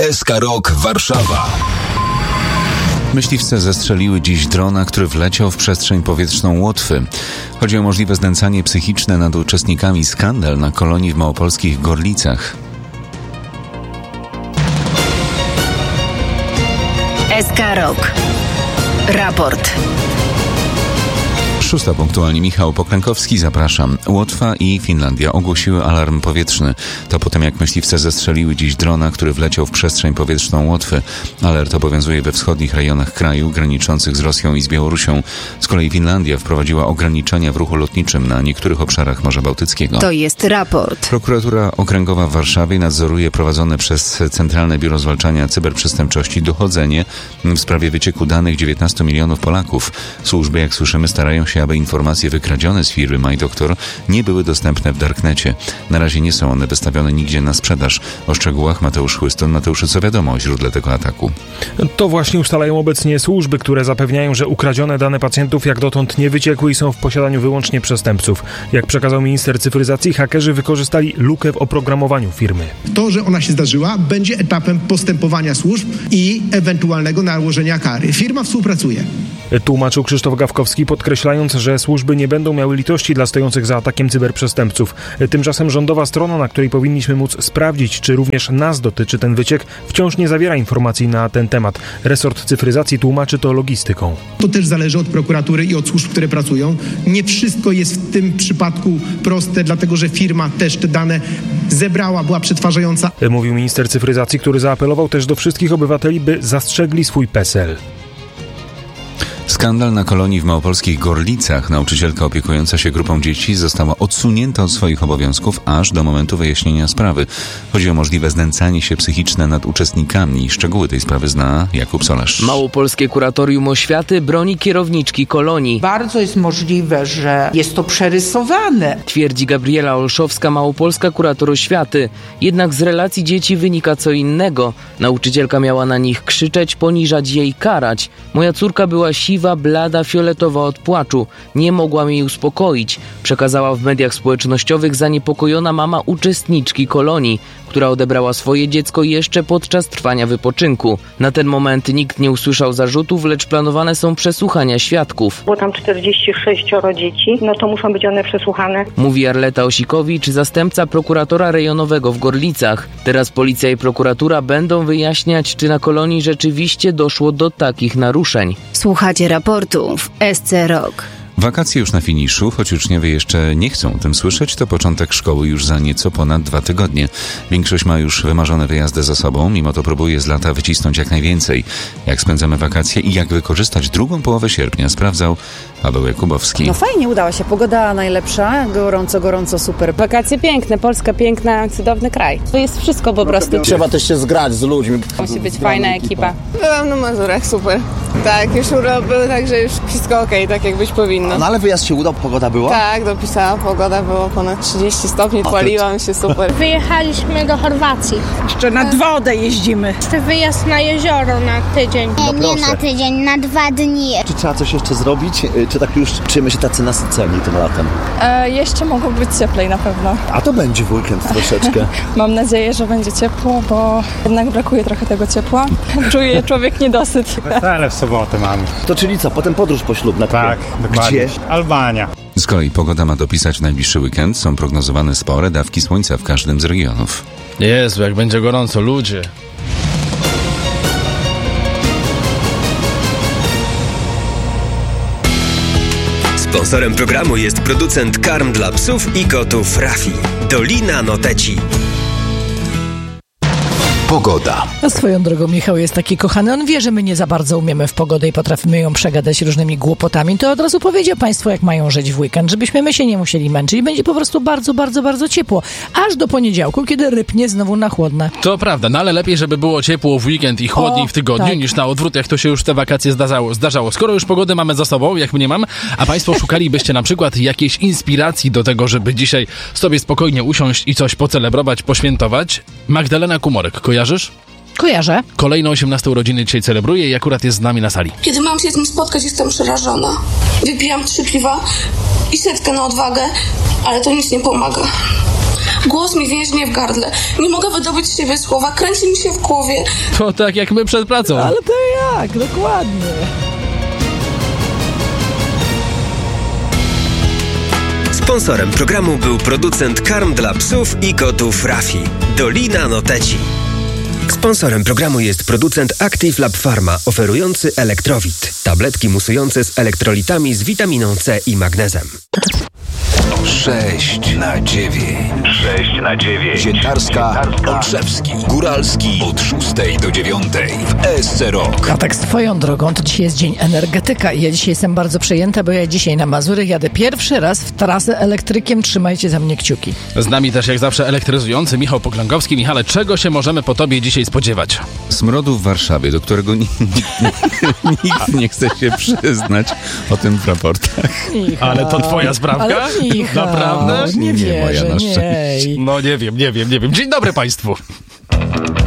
SK Rok Warszawa. Myśliwce zestrzeliły dziś drona, który wleciał w przestrzeń powietrzną Łotwy. Chodzi o możliwe znęcanie psychiczne nad uczestnikami skandal na kolonii w małopolskich Gorlicach. SK Rok. Raport. 6 punktualnie. Michał Pokrękowski, zapraszam. Łotwa i Finlandia ogłosiły alarm powietrzny. To po tym, jak myśliwce zestrzeliły dziś drona, który wleciał w przestrzeń powietrzną Łotwy. Alert obowiązuje we wschodnich rejonach kraju, graniczących z Rosją i z Białorusią. Z kolei Finlandia wprowadziła ograniczenia w ruchu lotniczym na niektórych obszarach Morza Bałtyckiego. To jest raport. Prokuratura Okręgowa w Warszawie nadzoruje prowadzone przez Centralne Biuro Zwalczania Cyberprzestępczości dochodzenie w sprawie wycieku danych 19 milionów Polaków. Służby, jak słyszymy, starają się, aby informacje wykradzione z firmy MyDoktor nie były dostępne w darknecie. Na razie nie są one wystawione nigdzie na sprzedaż. O szczegółach Mateusz Chłyston. Mateusz, co wiadomo o źródle tego ataku? To właśnie ustalają obecnie służby, które zapewniają, że ukradzione dane pacjentów jak dotąd nie wyciekły i są w posiadaniu wyłącznie przestępców. Jak przekazał minister cyfryzacji, hakerzy wykorzystali lukę w oprogramowaniu firmy. To, że ona się zdarzyła, będzie etapem postępowania służb i ewentualnego nałożenia kary. Firma współpracuje. Tłumaczył Krzysztof Gawkowski, podkreślając, że służby nie będą miały litości dla stojących za atakiem cyberprzestępców. Tymczasem rządowa strona, na której powinniśmy móc sprawdzić, czy również nas dotyczy ten wyciek, wciąż nie zawiera informacji na ten temat. Resort cyfryzacji tłumaczy to logistyką. To też zależy od prokuratury i od służb, które pracują. Nie wszystko jest w tym przypadku proste, dlatego że firma też te dane zebrała, była przetwarzająca. Mówił minister cyfryzacji, który zaapelował też do wszystkich obywateli, by zastrzegli swój PESEL. Skandal na kolonii w małopolskich Gorlicach. Nauczycielka opiekująca się grupą dzieci została odsunięta od swoich obowiązków aż do momentu wyjaśnienia sprawy. Chodzi o możliwe znęcanie się psychiczne nad uczestnikami. Szczegóły tej sprawy zna Jakub Solarz. Małopolskie Kuratorium Oświaty broni kierowniczki kolonii. Bardzo jest możliwe, że jest to przerysowane, twierdzi Gabriela Olszowska, małopolska kurator oświaty. Jednak z relacji dzieci wynika co innego. Nauczycielka miała na nich krzyczeć, poniżać je i karać. Moja córka była siwa, blada, fioletowa od płaczu. Nie mogłam jej uspokoić, przekazała w mediach społecznościowych zaniepokojona mama uczestniczki kolonii, która odebrała swoje dziecko jeszcze podczas trwania wypoczynku. Na ten moment nikt nie usłyszał zarzutów, lecz planowane są przesłuchania świadków. Było tam 46 dzieci, no to muszą być one przesłuchane. Mówi Arleta Osikowicz, zastępca prokuratora rejonowego w Gorlicach. Teraz policja i prokuratura będą wyjaśniać, czy na kolonii rzeczywiście doszło do takich naruszeń. Słuchacie raportu w SC Rok. Wakacje już na finiszu, choć uczniowie jeszcze nie chcą o tym słyszeć, to początek szkoły już za nieco ponad 2 tygodnie. Większość ma już wymarzone wyjazdy za sobą, mimo to próbuje z lata wycisnąć jak najwięcej. Jak spędzamy wakacje i jak wykorzystać drugą połowę sierpnia, sprawdzał Paweł Jakubowski. No fajnie, udała się. Pogoda najlepsza, gorąco, super. Wakacje piękne, Polska piękna, cudowny kraj. To jest wszystko po prostu. Trzeba też się zgrać z ludźmi. Musi być fajna ekipa. Byłam na Mazurach, super. Tak, już urlop był, także już wszystko okej, tak jak być powinno. No ale wyjazd się udał, pogoda była? Tak, dopisała pogoda, było ponad 30 stopni, paliłam się, super. Wyjechaliśmy do Chorwacji. Jeszcze nad wodę jeździmy. Jeszcze wyjazd na jezioro na tydzień. Nie na tydzień, na 2 dni. Czy trzeba coś jeszcze zrobić? Czy tak już czujemy się tacy nasyceni tym latem? Jeszcze mogło być cieplej na pewno. A to będzie w weekend troszeczkę. Mam nadzieję, że będzie ciepło, bo jednak brakuje trochę tego ciepła. Czuje człowiek niedosyt. Wesele w sobotę mamy. To czyli co, potem podróż poślubna? Tak, dokładnie. Gdzie? Albania. Z kolei pogoda ma dopisać w najbliższy weekend. Są prognozowane spore dawki słońca w każdym z regionów. Jezu, jak będzie gorąco, ludzie. Sponsorem programu jest producent karm dla psów i kotów Rafi. Dolina Noteci. Pogoda. A swoją drogą Michał jest taki kochany, on wie, że my nie za bardzo umiemy w pogodę i potrafimy ją przegadać różnymi głupotami, to od razu powiedział Państwu, jak mają żyć w weekend, żebyśmy my się nie musieli męczyć. Będzie po prostu bardzo ciepło. Aż do poniedziałku, kiedy rypnie znowu na chłodne. To prawda, no ale lepiej, żeby było ciepło w weekend i chłodniej w tygodniu, tak, niż na odwrót, jak to się już te wakacje zdarzało. Skoro już pogodę mamy za sobą, jak mnie mam, a Państwo szukalibyście na przykład jakiejś inspiracji do tego, żeby dzisiaj sobie spokojnie usiąść i coś pocelebrować, poświętować, Magdalena Kumorek, kojarzysz? Kojarzę. Kolejne 18 urodziny dzisiaj celebruje i akurat jest z nami na sali. Kiedy mam się z nim spotkać, jestem przerażona. Wypijam 3 piwa i setkę na odwagę, ale to nic nie pomaga. Głos mi więźnie w gardle. Nie mogę wydobyć z siebie słowa. Kręci mi się w głowie. To tak jak my przed pracą. Ale to jak? Dokładnie. Sponsorem programu był producent karm dla psów i kotów Rafi. Dolina Noteci. Sponsorem programu jest producent Active Lab Pharma, oferujący Elektrowit. Tabletki musujące z elektrolitami z witaminą C i magnezem. 6 na 9. 6 na 9. Sienkarska, Olszewski, Góralski od 6 do 9 w ESC Rock. A tak swoją drogą, to dzisiaj jest Dzień Energetyka i ja dzisiaj jestem bardzo przejęta, bo ja dzisiaj na Mazury jadę pierwszy raz w trasę elektrykiem. Trzymajcie za mnie kciuki. Z nami też jak zawsze elektryzujący Michał Poglągowski. Michale, czego się możemy po tobie dzisiaj spodziewać? Smrodu w Warszawie, do którego nikt nie chce się przyznać o tym w raportach. Michał. Ale to twoja sprawka? Ale Michał, naprawdę? Nie wierzę, moja na szczęście. No nie wiem. Dzień dobry państwu.